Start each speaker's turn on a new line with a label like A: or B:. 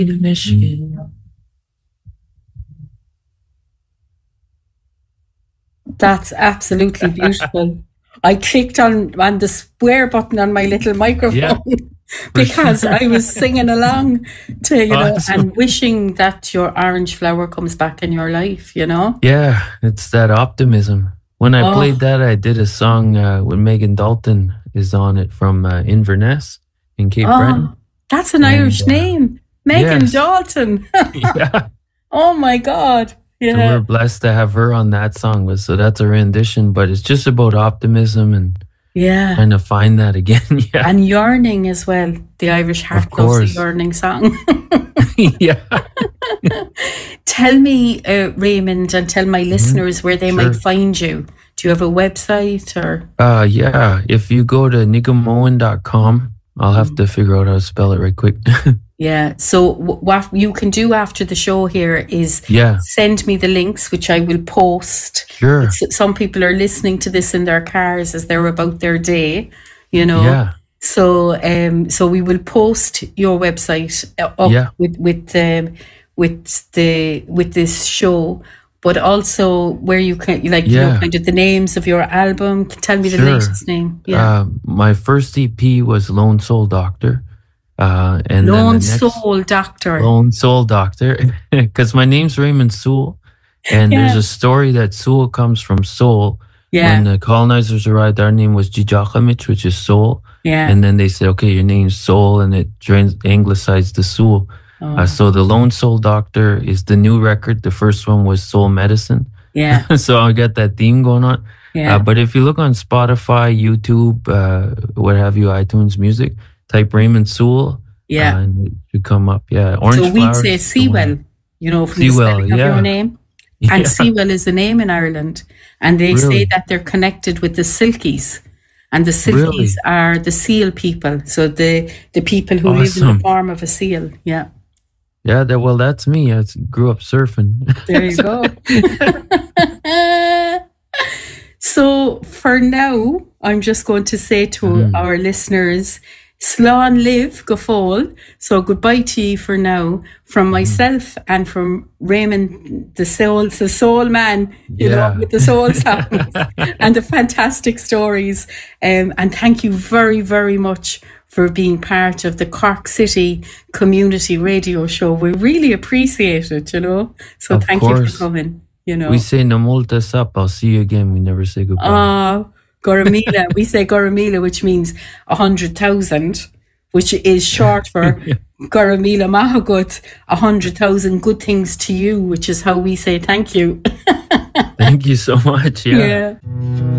A: Michigan.
B: That's absolutely beautiful. I clicked on the square button on my little microphone because I was singing along to, and wishing that your orange flower comes back in your life,
A: Yeah, it's that optimism. When I played that, I did a song with Megan Dalton is on it from Inverness in Cape Breton.
B: That's an Irish name. Megan Dalton.
A: Yeah.
B: Oh my God. Yeah.
A: So we're blessed to have her on that song. So that's a rendition, but it's just about optimism and trying to find that again. Yeah.
B: And yearning as well. The Irish Heart loves a yearning song.
A: Yeah.
B: Tell me, Raymond, and tell my listeners where they might find you. Do you have a website or?
A: Yeah. If you go to nicomoen.com, I'll have to figure out how to spell it right quick.
B: Yeah. So what you can do after the show here is send me the links, which I will post.
A: Sure.
B: Some people are listening to this in their cars as they're about their day, Yeah. So we will post your website up with this show, but also where you can kind of the names of your album. Tell me the latest name. Yeah.
A: My first EP was Lone Soul Doctor. And
B: Lone Soul Doctor,
A: because my name's Raymond Sewell, and there's a story that Sewell comes from soul.
B: Yeah.
A: When the colonizers arrived, our name was Jijakamich, which is soul.
B: Yeah.
A: And then they said, okay, your name's Soul, and it anglicized the Sewell. So the Lone Soul Doctor is the new record. The first one was Soul Medicine.
B: Yeah.
A: So I got that theme going on.
B: Yeah.
A: But if you look on Spotify, YouTube, what have you, iTunes Music, type Raymond Sewell.
B: Yeah.
A: And it should come up. Yeah. Orange
B: so we'd
A: flowers,
B: say Sewell, from the spelling of your name. And Sewell is a name in Ireland. And they say that they're connected with the Silkies. And the Silkies are the seal people. So the people who live in the form of a seal. Yeah.
A: Yeah, that's me. I grew up surfing.
B: There you go. So for now, I'm just going to say to our listeners, Slán live go fóil. So goodbye to you for now, from myself and from Raymond, the soul man, with the soul songs and the fantastic stories. And thank you very, very much for being part of the Cork City Community Radio Show. We really appreciate it, So thank you for coming,
A: We say na multa sap, I'll see you again. We never say goodbye.
B: Goramila. We say Goramila, which means 100,000, which is short for Goramila Mahagut, 100,000 good things to you, which is how we say thank you.
A: Thank you so much.
B: Yeah.